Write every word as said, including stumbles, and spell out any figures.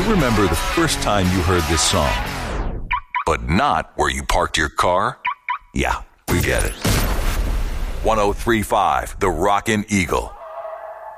you remember the first time you heard this song, but not where you parked your car? Yeah, we get it. one oh three point five, The Rockin' Eagle.